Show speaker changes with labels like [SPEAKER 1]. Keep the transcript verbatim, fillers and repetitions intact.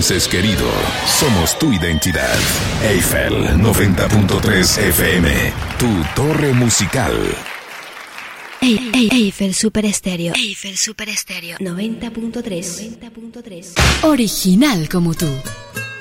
[SPEAKER 1] Linces querido, somos tu identidad. Eiffel noventa punto tres F M, tu torre musical.
[SPEAKER 2] Ey, ey, Eiffel Super Estéreo. Eiffel Super Estéreo noventa punto tres. Original como tú.